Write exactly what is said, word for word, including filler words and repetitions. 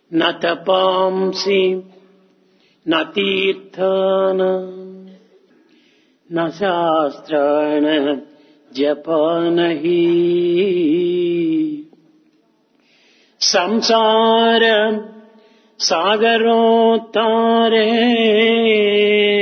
न तपांसि न तीर्थान न शास्त्राण जपान ही संसार सागरोत्तारे